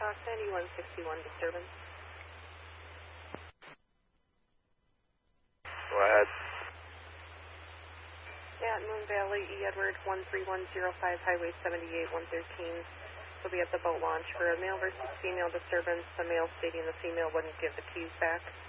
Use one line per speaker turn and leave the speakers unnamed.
Fox 9161 disturbance.
Go ahead.
Yeah, Moon Valley, E. Edward 13105, Highway 78, 113. Will be at the boat launch for a male versus female disturbance. The male stating the female wouldn't give the keys back.